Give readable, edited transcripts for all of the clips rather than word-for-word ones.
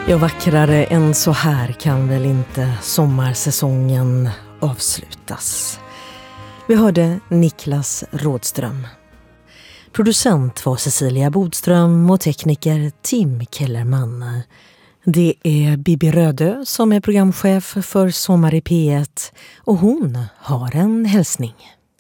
Ja, vackrare än så här kan väl inte sommarsäsongen avslutas. Vi hörde Niklas Rådström. Producent var Cecilia Bodström och tekniker Tim Kellerman. Det är Bibi Rödö som är programchef för Sommar i P1 och hon har en hälsning.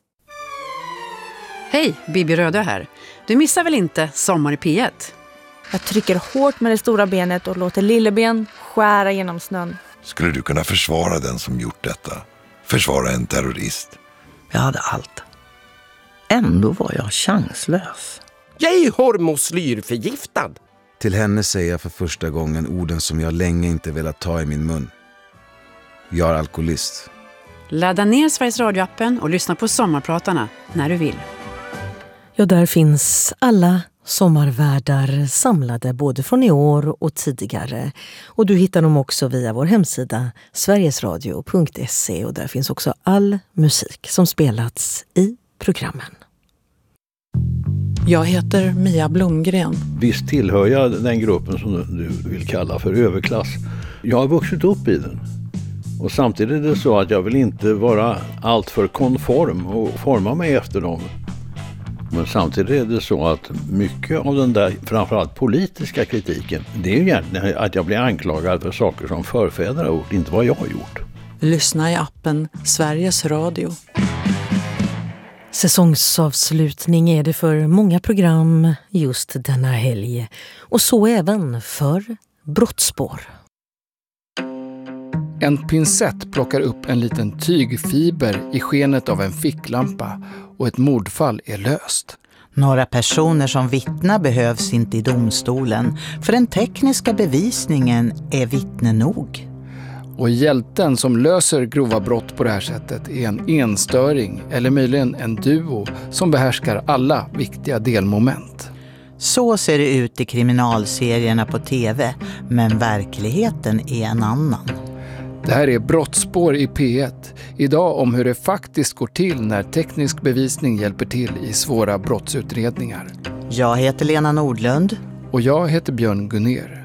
Hej, Bibi Rödö här. Du missar väl inte Sommar i P1? Jag trycker hårt med det stora benet och låter lilleben skära genom snön. Skulle du kunna försvara den som gjort detta? Försvara en terrorist? Jag hade allt. Ändå var jag chanslös. Jag är hormoslyrförgiftad. Till henne säger jag för första gången orden som jag länge inte velat ta i min mun. Jag är alkoholist. Ladda ner Sveriges radioappen och lyssna på Sommarpratarna när du vill. Ja, där finns alla sommarvärdar samlade både från i år och tidigare. Och du hittar dem också via vår hemsida sverigesradio.se och där finns också all musik som spelats i programmen. Jag heter Mia Blomgren. Visst tillhör jag den gruppen som du vill kalla för överklass. Jag har vuxit upp i den. Och samtidigt är det så att jag vill inte vara alltför konform och forma mig efter dem. Men samtidigt är det så att mycket av den där framförallt politiska kritiken, det är ju egentligen att jag blir anklagad för saker som förfäder har gjort, inte vad jag har gjort. Lyssna i appen Sveriges Radio. Säsongsavslutning är det för många program just denna helg. Och så även för Brottspår. En pincett plockar upp en liten tygfiber i skenet av en ficklampa och ett mordfall är löst. Några personer som vittnar behövs inte i domstolen, för den tekniska bevisningen är vittne nog. Och hjälten som löser grova brott på det här sättet är en enstöring eller möjligen en duo som behärskar alla viktiga delmoment. Så ser det ut i kriminalserierna på tv, men verkligheten är en annan. Det här är Brottspår i P1. Idag om hur det faktiskt går till när teknisk bevisning hjälper till i svåra brottsutredningar. Jag heter Lena Nordlund. Och jag heter Björn Gunner.